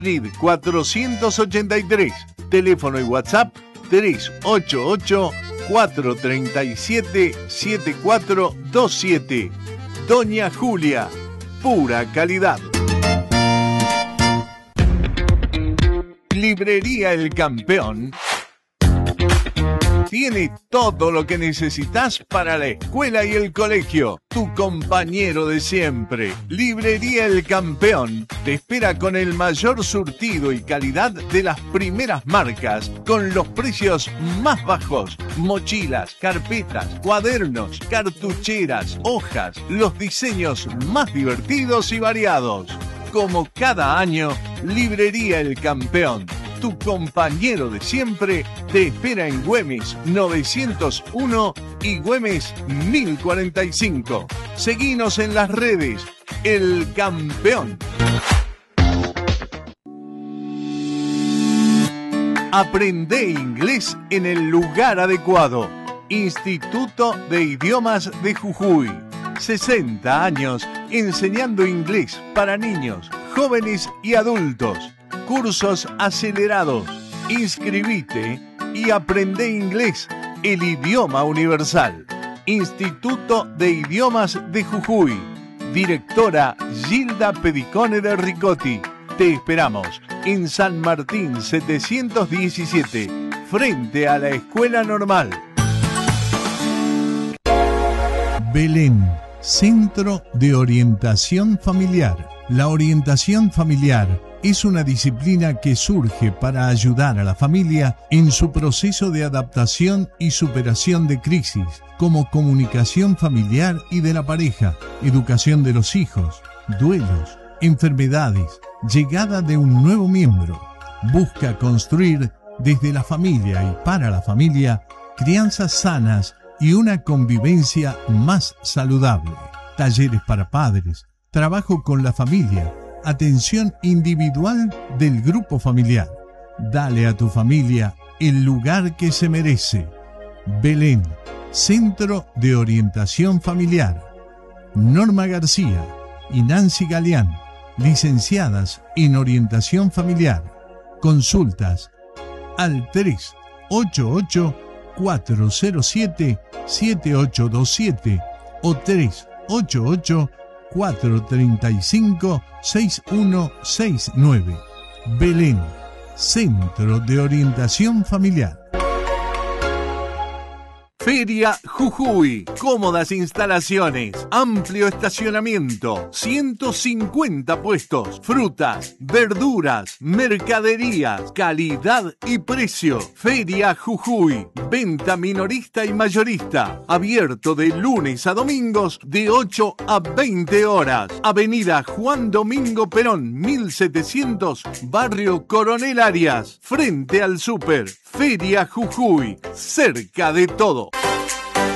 Madrid 483. Teléfono y WhatsApp 388-437-7427. Doña Julia, pura calidad. Librería El Campeón tiene todo lo que necesitas para la escuela y el colegio. Tu compañero de siempre. Librería El Campeón te espera con el mayor surtido y calidad de las primeras marcas, con los precios más bajos. Mochilas, carpetas, cuadernos, cartucheras, hojas, los diseños más divertidos y variados. Como cada año, Librería El Campeón, tu compañero de siempre, te espera en Güemes 901 y Güemes 1045. Seguinos en las redes, El Campeón. Aprende inglés en el lugar adecuado. Instituto de Idiomas de Jujuy. 60 años enseñando inglés para niños, jóvenes y adultos. Cursos acelerados. Inscribite y aprende inglés, el idioma universal. Instituto de Idiomas de Jujuy. Directora Gilda Pedicone de Ricotti. Te esperamos en San Martín 717, frente a la Escuela Normal. Belén, Centro de Orientación Familiar. La orientación familiar es una disciplina que surge para ayudar a la familia en su proceso de adaptación y superación de crisis, como comunicación familiar y de la pareja, educación de los hijos, duelos, enfermedades, llegada de un nuevo miembro. Busca construir desde la familia y para la familia crianzas sanas y una convivencia más saludable. Talleres para padres, trabajo con la familia, atención individual del grupo familiar. Dale a tu familia el lugar que se merece. Belén, Centro de Orientación Familiar. Norma García y Nancy Galeán, licenciadas en Orientación Familiar. Consultas al 388-407-7827 o 388-435-6169. Belén, Centro de Orientación Familiar. Feria Jujuy, cómodas instalaciones, amplio estacionamiento, 150 puestos, frutas, verduras, mercaderías, calidad y precio. Feria Jujuy, venta minorista y mayorista, abierto de lunes a domingos de 8 a 20 horas. Avenida Juan Domingo Perón, 1700, Barrio Coronel Arias, frente al Súper. Feria Jujuy, cerca de todo.